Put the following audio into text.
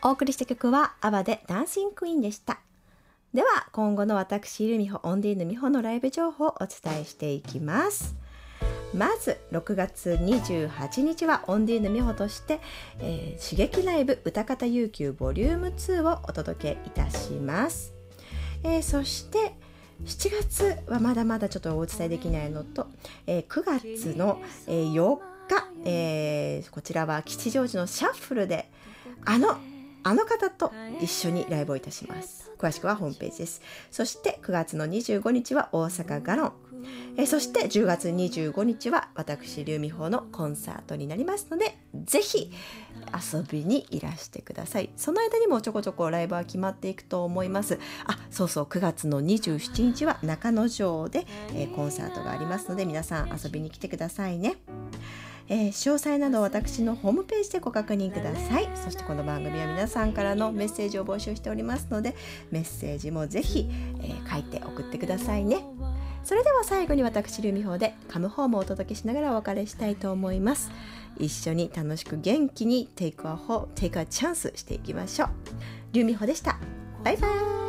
お送りした曲はアバでダンシングクイーンでした。では今後の私ルミホオンディーヌミホのライブ情報をお伝えしていきます。まず6月28日はオンディーヌミホとして、刺激ライブ歌方悠久ボリューム2をお届けいたします。そして7月はまだまだちょっとお伝えできないのと、9月の4日、こちらは吉祥寺のシャッフルであの方と一緒にライブをいたします。詳しくはホームページです。そして9月の25日は大阪ガロン、そして10月25日は私ルミホのコンサートになりますので、ぜひ遊びにいらしてください。その間にもちょこちょこライブは決まっていくと思います。そうそう、9月の27日は中之条で、コンサートがありますので、皆さん遊びに来てくださいね。詳細など私のホームページでご確認ください。そしてこの番組は皆さんからのメッセージを募集しておりますので、メッセージもぜひ、書いて送ってくださいね。それでは最後に私ルミホでカムホームをお届けしながらお別れしたいと思います。一緒に楽しく元気にテイクアチャンスしていきましょう。ルミホでした。バイバイ。